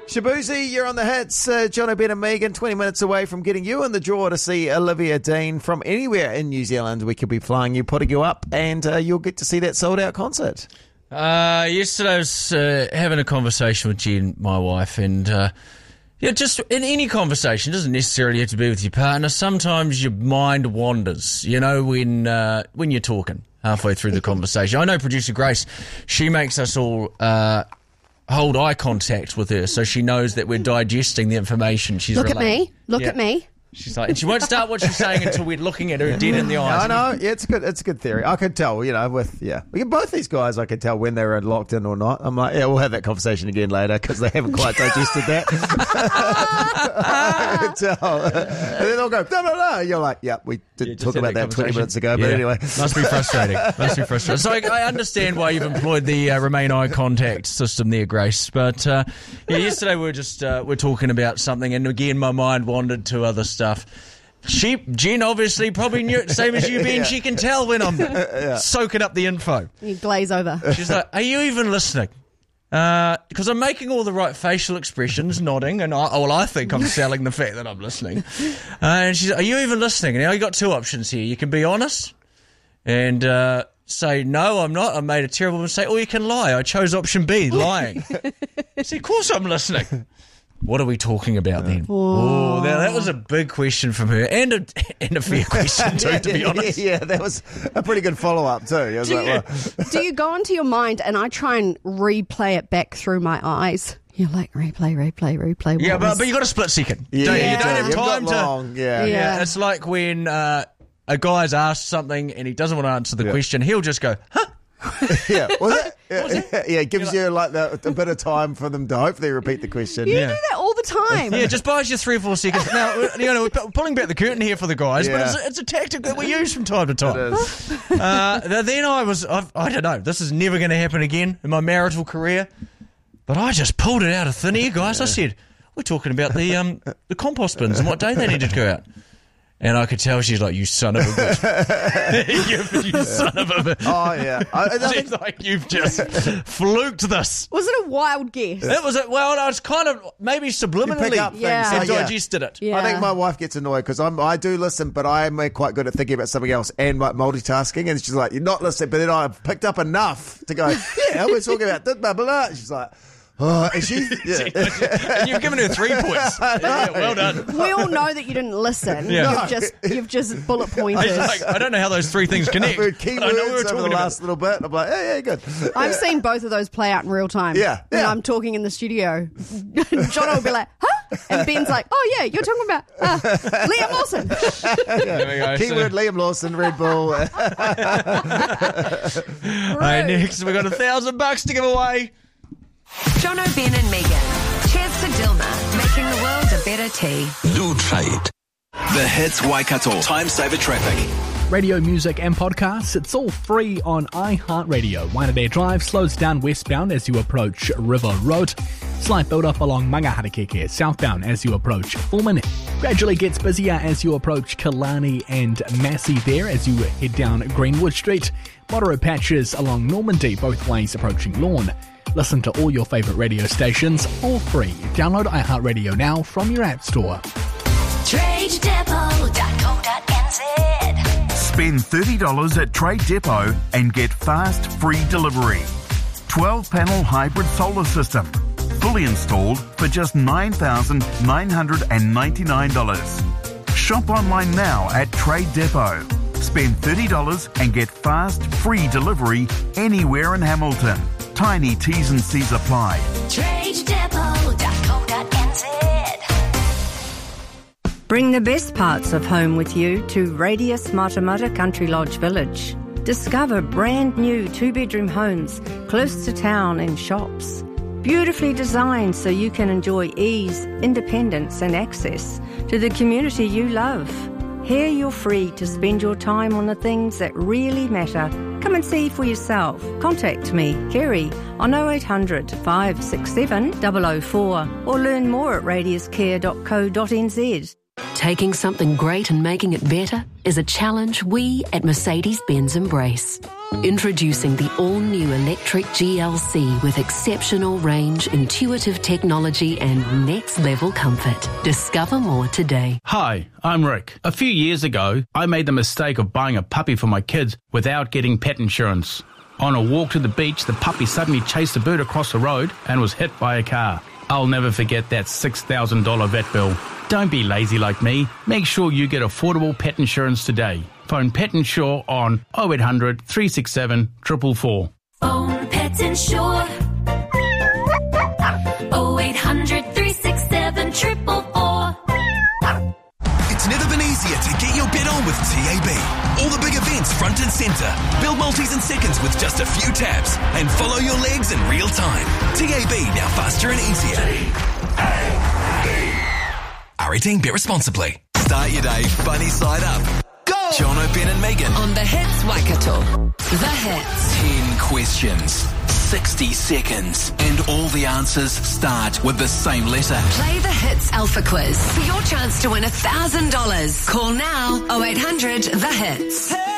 Shabuzi, you're on the hits. John O'Brien and Megan, 20 minutes away from getting you in the draw to see Olivia Dean from anywhere in New Zealand. We could be flying you, putting you up, and you'll get to see that sold-out concert. Yesterday I was having a conversation with Jen, my wife, and just in any conversation, it doesn't necessarily have to be with your partner. Sometimes your mind wanders, when you're talking halfway through the conversation. I know producer Grace, she makes us all hold eye contact with her so she knows that we're digesting the information she's relaying. Look at me. She's like, and she won't start what she's saying until we're looking at her dead in the eyes. I know, yeah, it's good. It's a good theory. I could tell, both these guys, I could tell when they were locked in or not. I'm like, yeah, we'll have that conversation again later because they haven't quite digested that. I could tell. And then they'll go, no. You're like, yeah, we did talk about that 20 minutes ago, but anyway. Must be frustrating. So I understand why you've employed the remain eye contact system there, Grace. But yesterday we're talking about something, and again, my mind wandered to other stuff. Jen obviously probably knew it, same as you, Ben. She can tell when I'm soaking up the info. You glaze over. She's like, are you even listening? Because I'm making all the right facial expressions, nodding, and I think I'm selling the fact that I'm listening. And she's like, are you even listening? And now you got two options here. You can be honest and say, no, I'm not. I made a terrible mistake. Or you can lie. I chose option B, lying. I said, of course I'm listening. What are we talking about then? Oh, now that was a big question from her, and a fair question too, to be honest. Yeah, that was a pretty good follow-up too. Do you go into your mind and I try and replay it back through my eyes? You're like, replay. Yeah, but you got a split second. Yeah, you don't have time to... long. Yeah. It's like when a guy's asked something and he doesn't want to answer the question, he'll just go, huh? Yeah, it gives you like a bit of time for them to hopefully repeat the question. You do that all the time. Yeah, just buys you 3 or 4 seconds. Now, we're pulling back the curtain here for the guys, but it's a tactic that we use from time to time. It is. Then I don't know, this is never going to happen again in my marital career, but I just pulled it out of thin air, guys. I said, we're talking about the compost bins and what day they needed to go out. And I could tell she's like, you son of a bitch. you son of a bitch. Oh, yeah. She's like, you've just fluked this. Was it a wild guess? It was, I was kind of maybe subliminally digested it. Yeah. I think my wife gets annoyed because I do listen, but I'm quite good at thinking about something else and like multitasking. And she's like, you're not listening. But then I've picked up enough to go, yeah, we're talking about this, blah, blah, blah. She's like... Oh, and and you've given her 3 points. Yeah, well done. We all know that you didn't listen. Yeah. You've just bullet pointed. I don't know how those 3 things connect. Keywords over the last little bit. I'm like, yeah, good. I've seen both of those play out in real time. Yeah. When I'm talking in the studio. John will be like, huh? And Ben's like, oh, yeah, you're talking about Liam Lawson. There we go. Keyword Liam Lawson, Red Bull. Right, next we've got $1,000 to give away. John O'Brien and Megan. Cheers to Dilma, making the world a better tea. New Trade. The Hits Waikato Time Saver Traffic. Radio, music and podcasts, it's all free on iHeartRadio. Wainarea Drive slows down westbound as you approach River Road. Slight build-up along Mangaharekeke southbound as you approach Fulman. Gradually gets busier as you approach Killarney and Massey there as you head down Greenwood Street. Moderate patches along Normandy both ways approaching Lorne. Listen to all your favourite radio stations, all free. Download iHeartRadio now from your app store. TradeDepot.co.nz. Spend $30 at Trade Depot and get fast, free delivery. 12-panel hybrid solar system. Fully installed for just $9,999. Shop online now at Trade Depot. Spend $30 and get fast, free delivery anywhere in Hamilton. Tiny T's and C's apply. TradeDepot.co.nz. Bring the best parts of home with you to Radius Matamata Country Lodge Village. Discover brand new 2-bedroom homes close to town and shops. Beautifully designed so you can enjoy ease, independence and access to the community you love. Here you're free to spend your time on the things that really matter. Come and see for yourself. Contact me, Kerry, on 0800 567 004 or learn more at radiuscare.co.nz. Taking something great and making it better is a challenge we at Mercedes-Benz embrace. Introducing the all-new electric GLC with exceptional range, intuitive technology and next-level comfort. Discover more today. Hi, I'm Rick. A few years ago, I made the mistake of buying a puppy for my kids without getting pet insurance. On a walk to the beach, the puppy suddenly chased a bird across the road and was hit by a car. I'll never forget that $6,000 vet bill. Don't be lazy like me. Make sure you get affordable pet insurance today. Phone Pet Insure on 0800 367 444. Phone Pet Insure 0800 367 444. It's never been easier to get your bet on with TAB. All the big events front and centre. Build multis in seconds with just a few taps and follow your legs in real time. TAB, now faster and easier. R18, bet responsibly. Start your day funny side up. Go! Jono, Ben and Megan. On the Hits Waikato. The Hits. 10 questions, 60 seconds, and all the answers start with the same letter. Play the Hits Alpha Quiz for your chance to win $1,000. Call now 0800 The Hits.